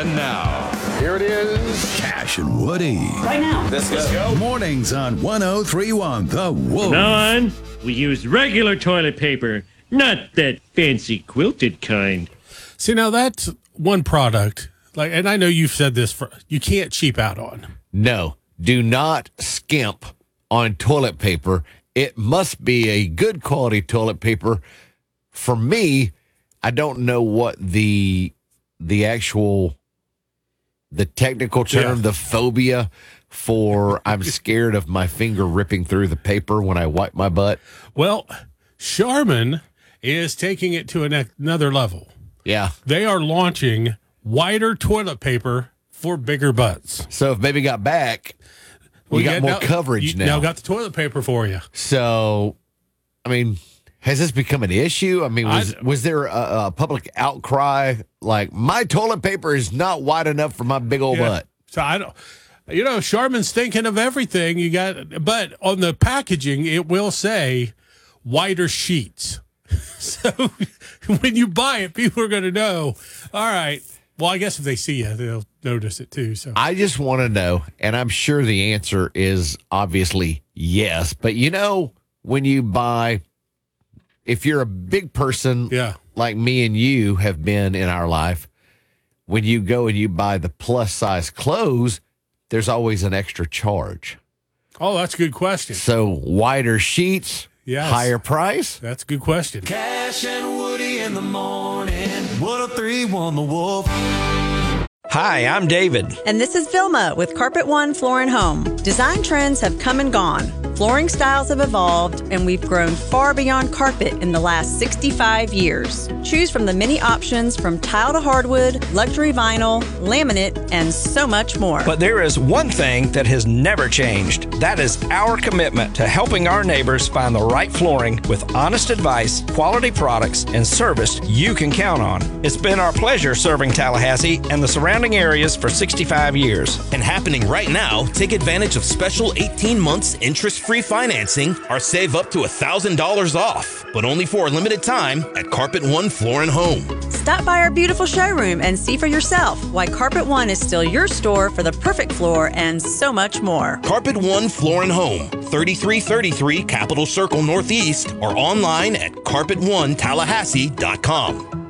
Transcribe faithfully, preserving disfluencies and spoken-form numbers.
And now, here it is. Cash and Woody. Right now. Let's go. Mornings on one oh three one The Wolf. Now on, we use regular toilet paper, not that fancy quilted kind. See, now that's one product, like, and I know you've said this, for you can't cheap out on. No, do not skimp on toilet paper. It must be a good quality toilet paper. For me, I don't know what the the actual, the technical term, Yeah. the phobia for I'm scared of my finger ripping through the paper when I wipe my butt. Well, Charmin is taking it to an, another level. Yeah. They are launching wider toilet paper for bigger butts. So if baby got back, we Well, got yeah, more now- coverage you now. Now got the toilet paper for you. So, I mean, has this become an issue? I mean, was, I- was there a, a public outcry like my toilet paper is not wide enough for my big old Yeah. butt? So I don't, you know, Charmin's thinking of everything you got, but on the packaging, it will say wider sheets. So when you buy it, people are going to know, all right, well, I guess if they see you, they'll notice it too. So I just want to know, and I'm sure the answer is obviously yes, but you know, when you buy, if you're a big person Yeah. like me and you have been in our life, when you go and you buy the plus size clothes, there's always an extra charge. Oh, that's a good question. So wider sheets, Yes. higher price. That's a good question. Cash and Woody in the morning. one oh three one The Wolf. Hi, I'm David. And this is Vilma with Carpet One Floor and Home. Design trends have come and gone. Flooring styles have evolved, and we've grown far beyond carpet in the last sixty-five years. Choose from the many options from tile to hardwood, luxury vinyl, laminate, and so much more. But there is one thing that has never changed. That is our commitment to helping our neighbors find the right flooring with honest advice, quality products, and service you can count on. It's been our pleasure serving Tallahassee and the surrounding areas for sixty-five years. And happening right now, take advantage of special eighteen months interest-free financing or save up to one thousand dollars off, but only for a limited time at Carpet One Floor and Home. Stop by our beautiful showroom and see for yourself why Carpet One is still your store for the perfect floor and so much more. Carpet One Floor and Home, thirty-three thirty-three Capitol Circle Northeast, or online at carpet one tallahassee dot com.